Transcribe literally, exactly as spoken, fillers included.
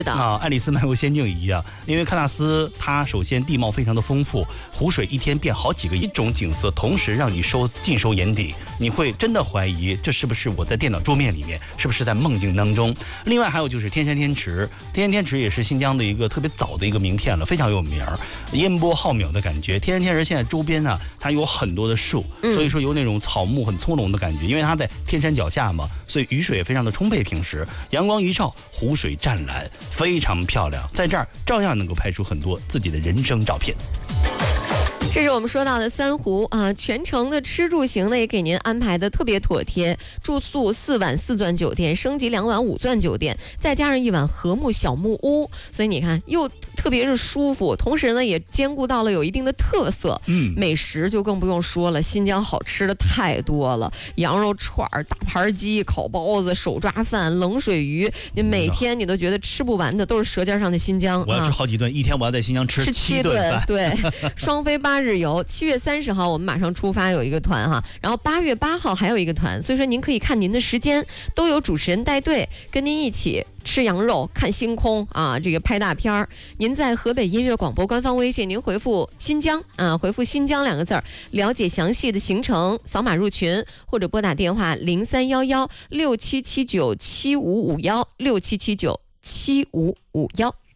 啊，爱丽丝漫游仙境一样，因为喀纳斯它首先地貌非常的丰富，湖水一天变好几个一种景色，同时让你收尽收眼底，你会真的怀疑这是不是我在电脑桌面里面，是不是在梦境当中。另外还有就是天山天池，天山天池也是新疆的一个特别早的一个名片了，非常有名，烟波浩渺的感觉。天山天池现在周边呢，它有很多的树，所以说有那种草木很葱茏的感觉，因为它在天山脚下嘛，所以雨水也非常的充沛。平时阳光一照，湖水湛蓝，非常漂亮，在这儿照样能够拍出很多自己的人生照片。 这是我们说到的三湖啊，全程的吃住行呢也给您安排的特别妥帖，住宿四晚四钻酒店，升级两晚五钻酒店，再加上一晚和睦小木屋，所以你看又特别是舒服，同时呢也兼顾到了有一定的特色。嗯，美食就更不用说了，新疆好吃的太多了，羊肉串、大盘鸡、烤包子、手抓饭、冷水鱼，你每天你都觉得吃不完的，都是舌尖上的新疆。 我要吃好几顿，啊、一天我要在新疆吃吃七顿饭。 对，双飞八日游，七月三十号我们马上出发，有一个团哈，然后八月八号还有一个团，所以说您可以看您的时间，都有主持人带队，跟您一起吃羊肉、看星空啊，这个拍大片儿。您在河北音乐广播官方微信，您回复新疆啊，回复新疆两个字儿，了解详细的行程，扫码入群，或者拨打电话零三幺幺六七七九七五五幺六七七九七五五幺。